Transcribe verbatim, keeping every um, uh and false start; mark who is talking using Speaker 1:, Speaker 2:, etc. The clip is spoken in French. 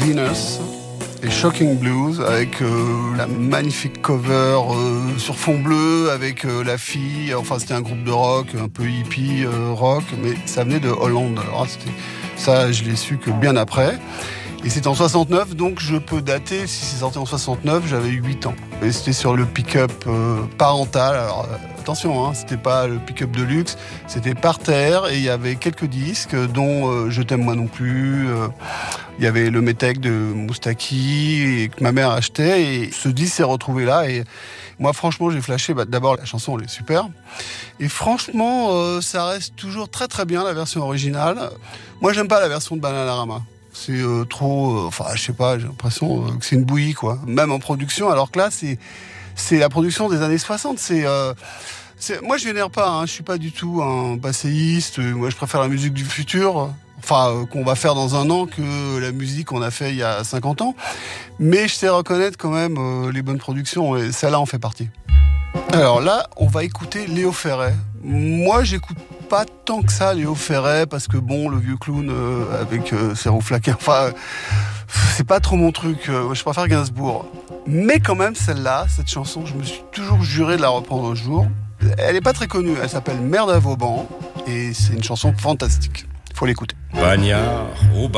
Speaker 1: Venus et Shocking Blues avec euh, la magnifique cover euh, sur fond bleu avec euh, la fille. Enfin, c'était un groupe de rock, un peu hippie euh, rock, mais ça venait de Hollande. Alors, c'était, ça, je l'ai su que bien après. Et c'était en soixante-neuf, donc je peux dater, si c'est sorti en soixante-neuf, j'avais huit ans. Et c'était sur le pick-up euh, parental. Alors euh, attention, hein, c'était pas le pick-up de luxe, c'était par terre et il y avait quelques disques, dont euh, Je t'aime moi non plus. Euh, il y avait le Métèque de Moustaki et que ma mère achetait. Et ce disque s'est retrouvé là. Et moi, franchement, j'ai flashé. Bah, d'abord, la chanson, elle est super. Et franchement, euh, ça reste toujours très très bien la version originale. Moi, j'aime pas la version de Bananarama. C'est euh, trop, euh, enfin, je sais pas, j'ai l'impression euh, que c'est une bouillie, quoi. Même en production, alors que là, c'est, c'est la production des années soixante. C'est, euh, c'est, moi, je vénère pas, hein, je suis pas du tout un passéiste. Moi, je préfère la musique du futur, enfin, euh, qu'on va faire dans un an que la musique qu'on a fait il y a cinquante ans. Mais je sais reconnaître quand même euh, les bonnes productions, et celle-là en fait partie. Alors là, on va écouter Léo Ferré. Moi, j'écoute pas tant que ça Léo Ferré parce que bon, le vieux clown euh, avec euh, ses rouflaquins, enfin, euh, c'est pas trop mon truc. Euh, je préfère Gainsbourg. Mais quand même, celle-là, cette chanson, je me suis toujours juré de la reprendre un jour. Elle est pas très connue. Elle s'appelle Merde à Vauban et c'est une chanson fantastique. Faut l'écouter.
Speaker 2: Bagnard au bar.